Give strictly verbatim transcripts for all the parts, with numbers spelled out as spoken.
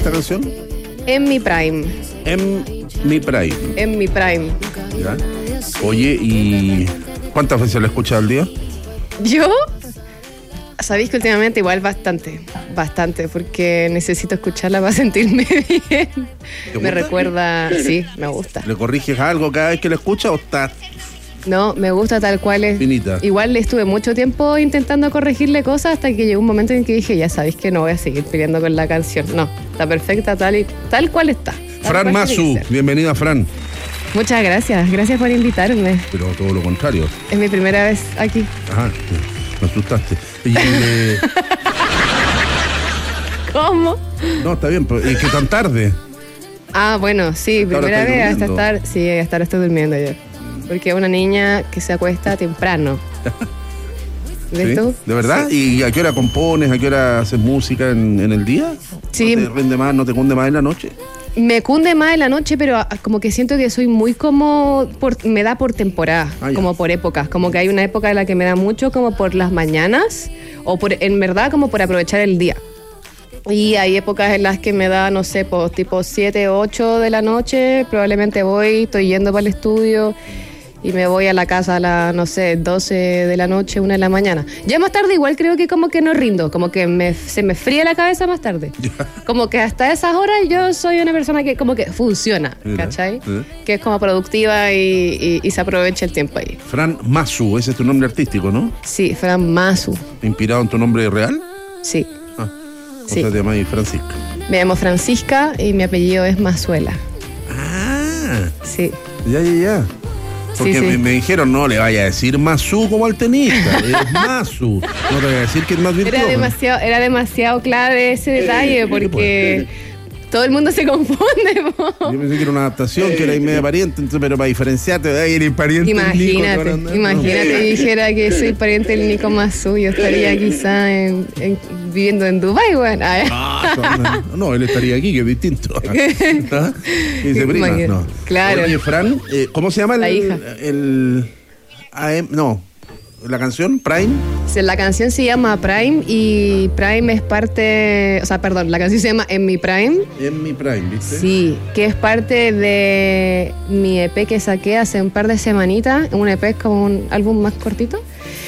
esta canción? En mi prime. En mi prime. En mi prime. ¿Ya? Oye, ¿y cuántas veces la escuchas al día? ¿Yo? Sabéis que últimamente igual bastante, bastante, porque necesito escucharla para sentirme bien. Me recuerda, sí, me gusta. ¿Le corriges algo cada vez que la escuchas o está No, me gusta tal cual es. finita? Igual estuve mucho tiempo intentando corregirle cosas hasta que llegó un momento en que dije, ya sabéis que no voy a seguir peleando con la canción. No, está perfecta tal y tal cual está. Tal Fran cual Masu, tiene que ser. bienvenida Fran. Muchas gracias, gracias por invitarme. Pero todo lo contrario. Es mi primera vez aquí. Ajá, me asustaste. Y, eh, ¿Cómo? no, está bien, pero ¿y qué tan tarde? Ah, bueno, sí, Ahora primera estoy vez hasta durmiendo. estar, sí, hasta ahora estoy durmiendo yo. Porque es una niña que se acuesta temprano. ¿Ves ¿Sí? tú? ¿De verdad? Sí. ¿Y a qué hora compones? ¿A qué hora haces música en, en el día? Sí. ¿No te rinde más, no te cunde más en la noche? Me cunde más en la noche, pero ah, como que siento que soy muy como... Por, me da por temporada, Ah, ya. como por épocas. Como que hay una época en la que me da mucho como por las mañanas o por, en verdad como por aprovechar el día. Y hay épocas en las que me da, no sé, pues tipo siete, ocho de la noche, probablemente voy, estoy yendo para el estudio y me voy a la casa a las, no sé, doce de la noche, una de la mañana. Ya más tarde igual creo que como que no rindo, como que me, se me fría la cabeza más tarde. Como que hasta esas horas yo soy una persona que como que funciona, Mira, ¿cachai? mira. Que es como productiva y, y- y se aprovecha el tiempo ahí. Fran Masu, ese es tu nombre artístico, ¿no? Sí, Fran Masu, ¿Inspirado en tu nombre real? sí. Ah, o Sí. sea, te llamas Francisca. Me llamo Francisca y mi apellido es Mazuela. Ah, Sí. ya, ya, ya. Porque Sí, sí. Me, me dijeron, no le vaya a decir Masu como al tenista, es Masu. No te voy a decir que es más virtuoso. Era demasiado, era demasiado clave ese detalle porque todo el mundo se confunde. po. Yo pensé que era una adaptación, que era media pariente, entonces, pero para diferenciarte, ahí eres pariente del Nico, Imagínate, ahora anda- imagínate y dijera que soy pariente del Nico Masu, yo estaría quizá en, en- viviendo en Dubái, bueno. Ay, Ah, no, no, él estaría aquí, que es distinto. ¿Ah? Y dice, prima, Imagínate. no. Claro. Oye, Fran, eh, ¿cómo se llama el, La hija. el A M? No, la canción Prime. La canción se llama Prime y Prime es parte, o sea, perdón, la canción se llama En mi Prime. En mi Prime, ¿viste? Sí, que es parte de mi E P que saqué hace un par de semanitas. Un E P es como un álbum más cortito.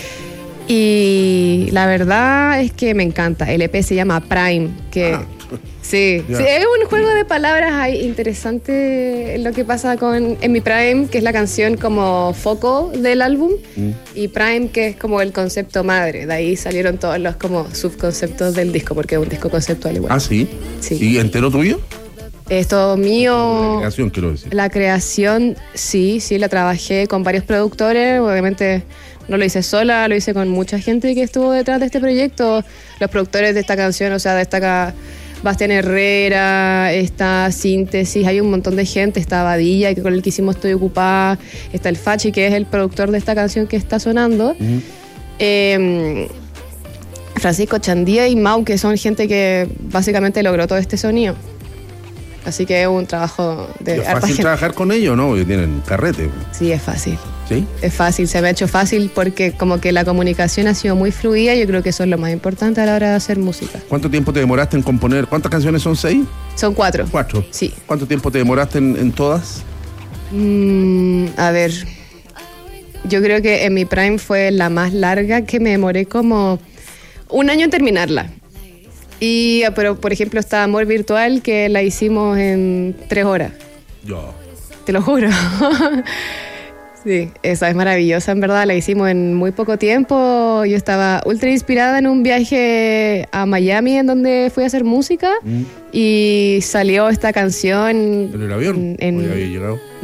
Y la verdad es que me encanta. El E P se llama Prime, que Ah, sí, ya. sí, es un juego de palabras ahí interesante lo que pasa con En mi Prime, que es la canción como foco del álbum, Mm. y Prime, que es como el concepto madre. De ahí salieron todos los como subconceptos del disco, porque es un disco conceptual igual. Ah, sí. Sí. ¿Y entero tuyo? Esto mío... La creación, quiero decir. La creación, sí, sí, la trabajé con varios productores. Obviamente no lo hice sola, lo hice con mucha gente que estuvo detrás de este proyecto. Los productores de esta canción, o sea, destaca Bastián Herrera, está Síntesis, hay un montón de gente. Está Badilla, que con el que hicimos Estoy Ocupada. Está el Fachi, que es el productor de esta canción que está sonando. Ujú. Eh, Francisco Chandía y Mau, que son gente que básicamente logró todo este sonido. Así que es un trabajo de ¿Es harta fácil gente. trabajar con ellos, no? Porque tienen carrete. Sí, es fácil. ¿Sí? Es fácil, se me ha hecho fácil porque como que la comunicación ha sido muy fluida. Yo creo que eso es lo más importante a la hora de hacer música. ¿Cuánto tiempo te demoraste en componer? ¿Cuántas canciones son? ¿Seis? Son cuatro. ¿Cuatro? Sí. ¿Cuánto tiempo te demoraste en, en todas? Mm, a ver, yo creo que en mi prime fue la más larga, que me demoré como un año en terminarla. Y, pero por ejemplo está Amor Virtual, que la hicimos en tres horas. Yo. Te lo juro. Sí, esa es maravillosa, en verdad. La hicimos en muy poco tiempo. Yo estaba ultra inspirada en un viaje a Miami, en donde fui a hacer música. Mm. Y salió esta canción. ¿En el avión? En- ¿O ya había llegado?